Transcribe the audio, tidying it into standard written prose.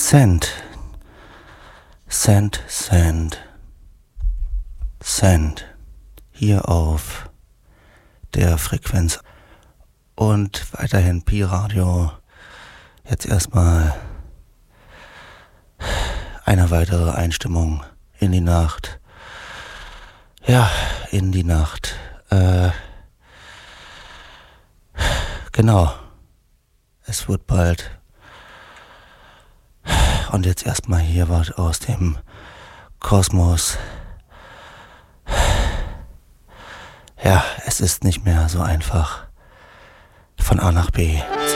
Send, Send, Send, Send, hier auf der Frequenz und weiterhin Pi-Radio. Jetzt erstmal eine weitere Einstimmung in die Nacht. Ja, in die Nacht. Genau. Es wird bald. Und jetzt erstmal hier was aus dem Kosmos. Ja, es ist nicht mehr so einfach von A nach B.